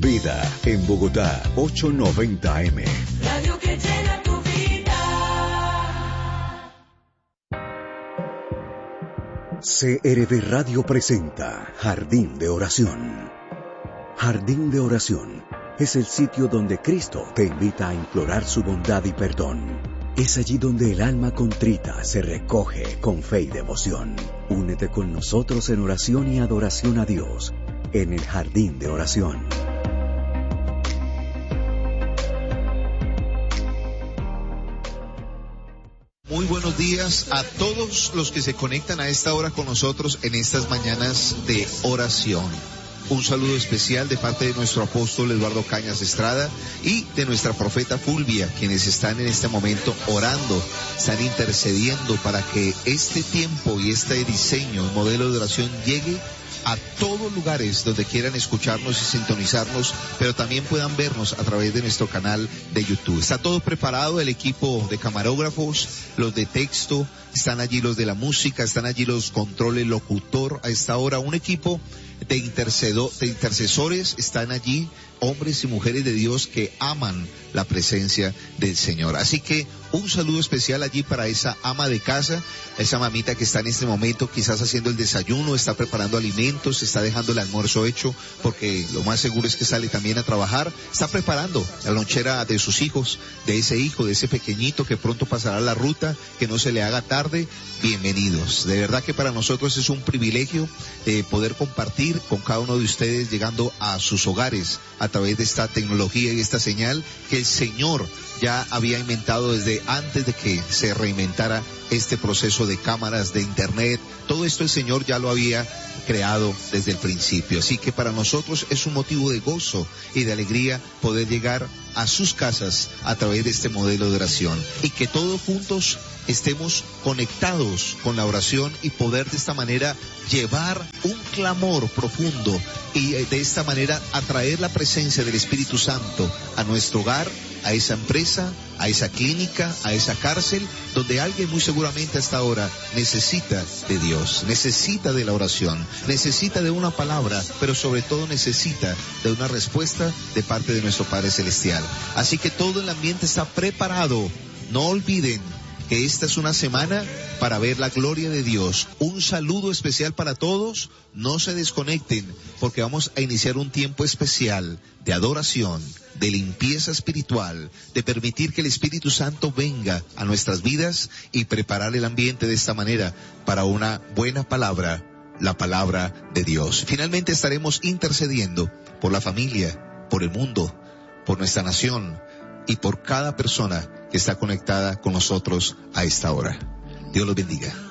Vida, en Bogotá, 890M. Radio que llena tu vida. CRD Radio presenta Jardín de Oración. Jardín de Oración es el sitio donde Cristo te invita a implorar su bondad y perdón. Es allí donde el alma contrita se recoge con fe y devoción. Únete con nosotros en oración y adoración a Dios en el Jardín de Oración. Muy buenos días a todos los que se conectan a esta hora con nosotros en estas mañanas de oración. Un saludo especial de parte de nuestro apóstol Eduardo Cañas Estrada y de nuestra profeta Fulvia, quienes están en este momento orando, están intercediendo para que este tiempo y este diseño, modelo de oración llegue a todos lugares donde quieran escucharnos y sintonizarnos, pero también puedan vernos a través de nuestro canal de YouTube. Está todo preparado, el equipo de camarógrafos, los de texto, están allí los de la música, están allí los controles, locutor a esta hora, un equipo de intercesores, están allí hombres y mujeres de Dios que aman la presencia del Señor. Así que un saludo especial allí para esa ama de casa, esa mamita que está en este momento quizás haciendo el desayuno, está preparando alimentos, está dejando el almuerzo hecho, porque lo más seguro es que sale también a trabajar, está preparando la lonchera de sus hijos, de ese hijo, de ese pequeñito que pronto pasará la ruta, que no se le haga tarde. Bienvenidos. De verdad que para nosotros es un privilegio poder compartir con cada uno de ustedes, llegando a sus hogares a través de esta tecnología y esta señal que el Señor ya había inventado desde antes de que se reinventara este proceso de cámaras, de internet. Todo esto el Señor ya lo había creado desde el principio. Así que para nosotros es un motivo de gozo y de alegría poder llegar a sus casas a través de este modelo de oración, y que todos juntos estemos conectados con la oración y poder de esta manera llevar un clamor profundo y de esta manera atraer la presencia del Espíritu Santo a nuestro hogar, a esa empresa, a esa clínica, a esa cárcel, donde alguien muy seguramente hasta ahora necesita de Dios, necesita de la oración, necesita de una palabra, pero sobre todo necesita de una respuesta de parte de nuestro Padre Celestial. Así que todo el ambiente está preparado. No olviden que esta es una semana para ver la gloria de Dios. Un saludo especial para todos. No se desconecten, porque vamos a iniciar un tiempo especial de adoración, de limpieza espiritual, de permitir que el Espíritu Santo venga a nuestras vidas y preparar el ambiente de esta manera para una buena palabra, la palabra de Dios. Finalmente estaremos intercediendo por la familia, por el mundo, por nuestra nación y por cada persona que está conectada con nosotros a esta hora. Dios los bendiga.